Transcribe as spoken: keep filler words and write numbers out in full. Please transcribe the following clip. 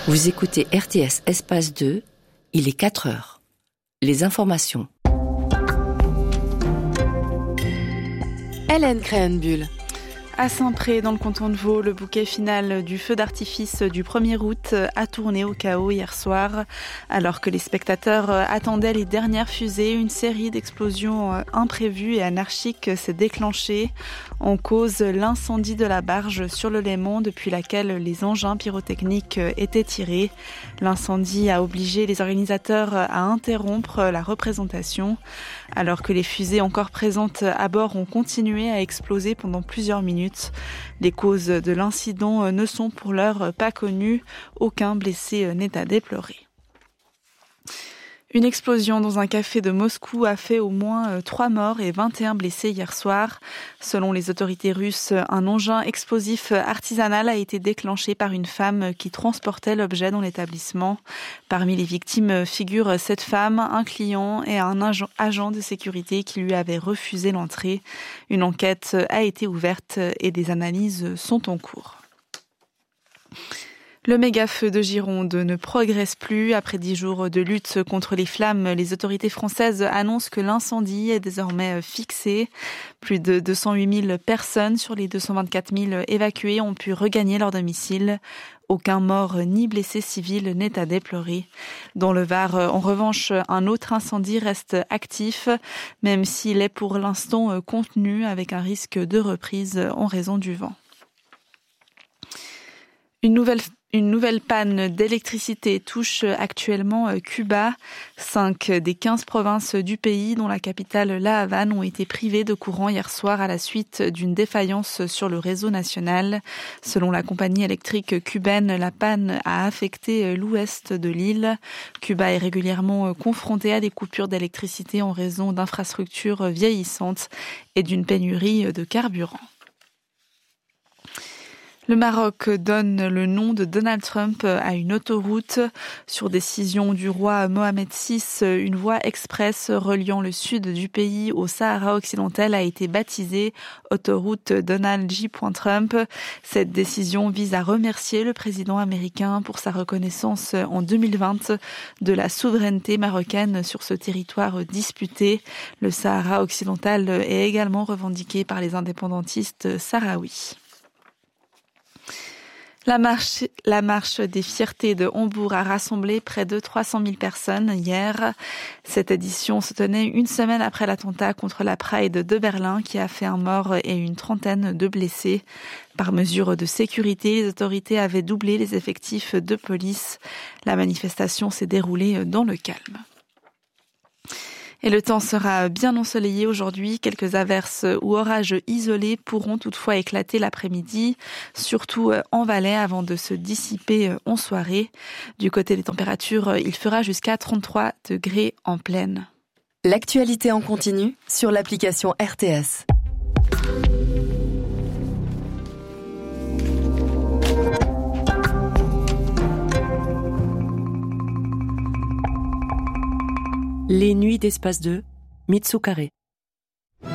Vous écoutez R T S Espace deux, il est quatre heures. Les informations. Hélène Créhenbuhl. À Saint-Pré, dans le canton de Vaud, le bouquet final du feu d'artifice du premier août a tourné au chaos hier soir. Alors que les spectateurs attendaient les dernières fusées, une série d'explosions imprévues et anarchiques s'est déclenchée. En cause, l'incendie de la barge sur le Léman depuis laquelle les engins pyrotechniques étaient tirés. L'incendie a obligé les organisateurs à interrompre la représentation. Alors que les fusées encore présentes à bord ont continué à exploser pendant plusieurs minutes. Les causes de l'incident ne sont pour l'heure pas connues. Aucun blessé n'est à déplorer. Une explosion dans un café de Moscou a fait au moins trois morts et vingt et un blessés hier soir. Selon les autorités russes, un engin explosif artisanal a été déclenché par une femme qui transportait l'objet dans l'établissement. Parmi les victimes figurent cette femme, un client et un agent de sécurité qui lui avait refusé l'entrée. Une enquête a été ouverte et des analyses sont en cours. Le méga-feu de Gironde ne progresse plus. Après dix jours de lutte contre les flammes, les autorités françaises annoncent que l'incendie est désormais fixé. Plus de deux cent huit mille personnes sur les deux cent vingt-quatre mille évacuées ont pu regagner leur domicile. Aucun mort ni blessé civil n'est à déplorer. Dans le Var, en revanche, un autre incendie reste actif, même s'il est pour l'instant contenu avec un risque de reprise en raison du vent. Une nouvelle Une nouvelle panne d'électricité touche actuellement Cuba. Cinq des quinze provinces du pays, dont la capitale La Havane, ont été privées de courant hier soir à la suite d'une défaillance sur le réseau national. Selon la compagnie électrique cubaine, la panne a affecté l'ouest de l'île. Cuba est régulièrement confronté à des coupures d'électricité en raison d'infrastructures vieillissantes et d'une pénurie de carburant. Le Maroc donne le nom de Donald Trump à une autoroute. Sur décision du roi Mohamed six, une voie express reliant le sud du pays au Sahara occidental a été baptisée autoroute Donald J. Trump. Cette décision vise à remercier le président américain pour sa reconnaissance en deux mille vingt de la souveraineté marocaine sur ce territoire disputé. Le Sahara occidental est également revendiqué par les indépendantistes sahraouis. La marche, la marche des fiertés de Hambourg a rassemblé près de trois cent mille personnes hier. Cette édition se tenait une semaine après l'attentat contre la Pride de Berlin qui a fait un mort et une trentaine de blessés. Par mesure de sécurité, les autorités avaient doublé les effectifs de police. La manifestation s'est déroulée dans le calme. Et le temps sera bien ensoleillé aujourd'hui. Quelques averses ou orages isolés pourront toutefois éclater l'après-midi, surtout en Valais avant de se dissiper en soirée. Du côté des températures, il fera jusqu'à trente-trois degrés en pleine. L'actualité en continu sur l'application R T S. Les nuits d'Espace deux, Mitsu Carré.